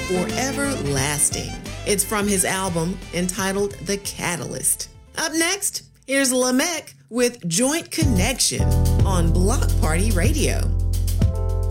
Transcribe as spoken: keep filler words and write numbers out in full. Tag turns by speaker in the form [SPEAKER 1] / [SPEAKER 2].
[SPEAKER 1] forever lasting. It's from his album entitled The Catalyst. Up next, here's Lamech with Joint Connection on Block Party Radio.